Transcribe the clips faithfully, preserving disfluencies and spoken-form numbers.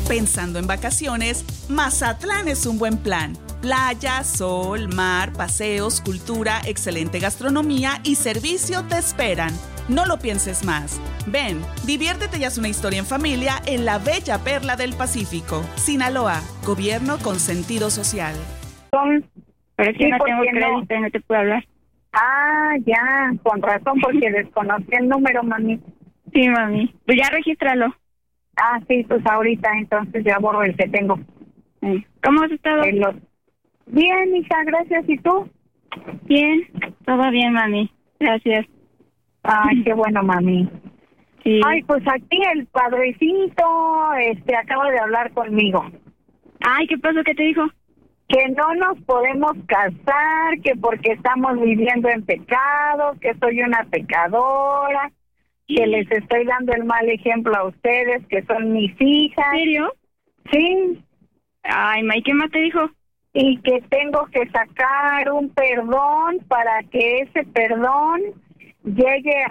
Pensando en vacaciones, Mazatlán es un buen plan. Playa, sol, mar, paseos, cultura, excelente gastronomía y servicio te esperan. No lo pienses más. Ven, diviértete y haz una historia en familia en la bella perla del Pacífico. Sinaloa, gobierno con sentido social. Pero si sí, no tengo crédito, no? no te puedo hablar. Ah, ya, con razón, porque desconocí el número, mami. Sí, mami. Pues ya regístralo. Ah, sí, pues ahorita, entonces ya borro el que tengo. Sí. ¿Cómo has estado? Lo... Bien, hija, gracias. ¿Y tú? Bien, todo bien, mami. Gracias. Ay, qué bueno, mami. Sí. Ay, pues aquí el padrecito este, acaba de hablar conmigo. Ay, ¿qué pasó? ¿Qué te dijo? Que no nos podemos casar, que porque estamos viviendo en pecado, que soy una pecadora, ¿sí? Que les estoy dando el mal ejemplo a ustedes, que son mis hijas. ¿En serio? Sí. Ay, May, ¿qué más te dijo? Y que tengo que sacar un perdón para que ese perdón llegue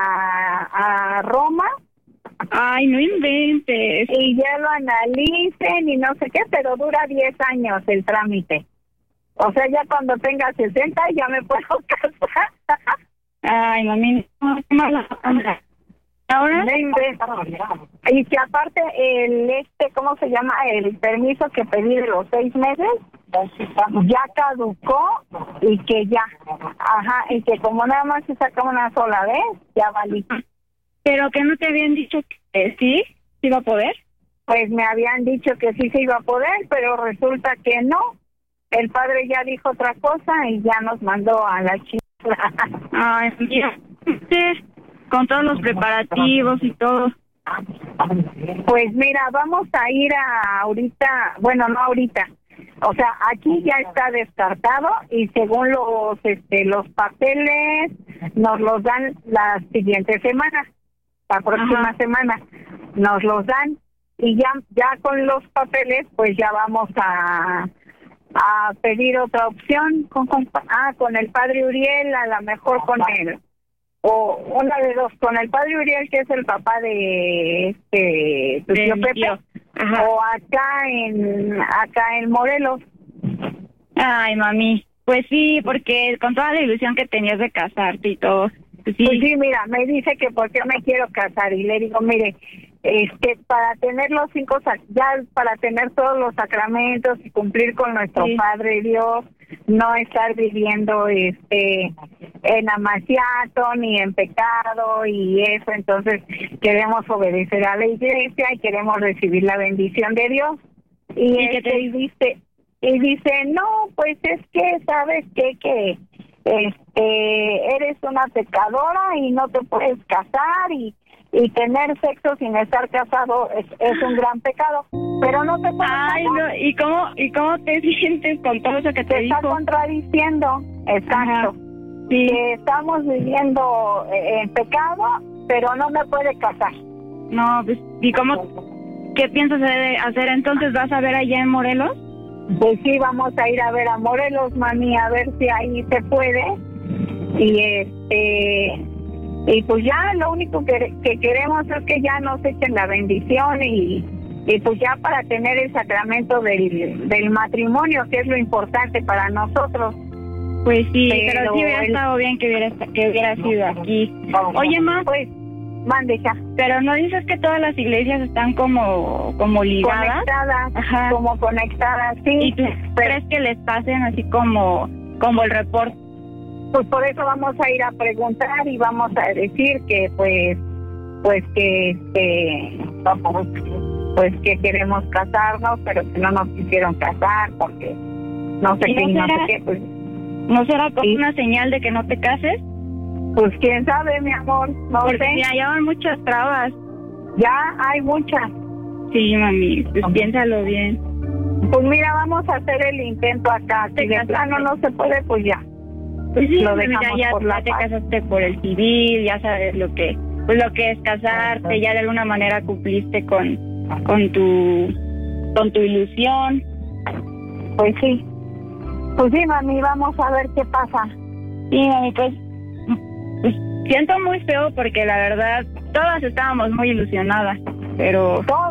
a, a Roma. Ay, no inventes. Y ya lo analicen y no sé qué, pero dura diez años el trámite. O sea, ya cuando tenga sesenta ya me puedo casar. Ay, mami, no, qué mala onda. ¿Ahora? Y que aparte el este, ¿cómo se llama? El permiso que pedí de los seis meses ya caducó y que ya, ajá, y que como nada más se saca una sola vez, ya valí. ¿Pero que no te habían dicho que sí? ¿Sí iba a poder? Pues me habían dicho que sí se iba a poder, pero resulta que no. El padre ya dijo otra cosa y ya nos mandó a la chica. Ay, mira, sí, con todos los preparativos y todo. Pues mira, vamos a ir a ahorita, bueno, no ahorita. O sea, aquí ya está descartado y según los este los papeles nos los dan la siguiente semana, la próxima Ajá. semana nos los dan y ya ya con los papeles pues ya vamos a a pedir otra opción con, con ah con el padre Uriel, a lo mejor con él o una de dos, con el padre Uriel, que es el papá de este tu tío Pepe, Ajá. o acá en acá en Morelos. Ay, mami, pues sí, porque con toda la ilusión que tenías de casarte y todo. Pues sí, pues sí, mira, me dice que por qué me quiero casar y le digo, mire, este, para tener los cinco, ya para tener todos los sacramentos y cumplir con nuestro sí. Padre Dios, no estar viviendo este en amaciato ni en pecado y eso, entonces queremos obedecer a la iglesia y queremos recibir la bendición de Dios. Y, ¿Y este, te dice, y dice, no, pues es que, ¿sabes qué? Que este eres una pecadora y no te puedes casar y y tener sexo sin estar casado es, es un gran pecado, pero no te puedes Ay, casar. No, ¿y cómo y cómo te sientes con todo eso que te, te dijo? Está contradiciendo, exacto. Sí. Que estamos viviendo en pecado, pero no me puede casar. No, pues, ¿y cómo? ¿Qué piensas hacer entonces? ¿Vas a ver allá en Morelos? Pues sí, vamos a ir a ver a Morelos, mami, a ver si ahí se puede. Y este... Y pues ya lo único que, que queremos es que ya nos echen la bendición y, y pues ya para tener el sacramento del, del matrimonio, que es lo importante para nosotros. Pues sí, pero, pero sí hubiera el... estado bien que hubiera, que hubiera sido aquí. Oye, ma, pues, mande ya. Pero ¿no dices que todas las iglesias están como, como ligadas? Conectadas, Ajá. como conectadas, sí. ¿Y tú pero... crees que les pasen así como, como el reporte? Pues por eso vamos a ir a preguntar y vamos a decir que pues pues que este pues que queremos casarnos, pero que no nos quisieron casar porque no sé qué, no, no sé qué, pues ¿no será como ¿sí? una señal de que no te cases? Pues quién sabe, mi amor, no porque sé. Ya llevan muchas trabas. Ya hay muchas. Sí, mami, pues okay. Piénsalo bien. Pues mira, vamos a hacer el intento acá. Si de plano no se puede, pues ya. Pues sí, lo dejamos ya, ya, por la ya te paz. casaste por el civil, ya sabes lo que, pues lo que es casarte, ya de alguna manera cumpliste con, con tu, con tu ilusión. Pues sí, pues sí, mami, vamos a ver qué pasa. Sí, mami, pues, pues siento muy feo porque la verdad todas estábamos muy ilusionadas, pero todas